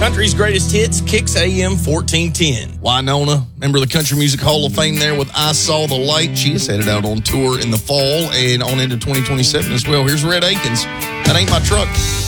Country's Greatest Hits, Kicks AM 1410. Winona, member of the Country Music Hall of Fame there with I Saw the Light. She is headed out on tour in the fall and on into 2027 as well. Here's Red Akins. That Ain't My Truck.